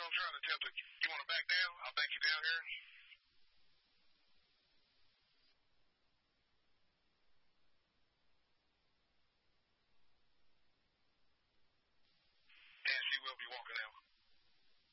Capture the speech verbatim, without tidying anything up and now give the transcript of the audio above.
I'm trying to tell you. You want to back down? I'll back you down here. And she will be walking out.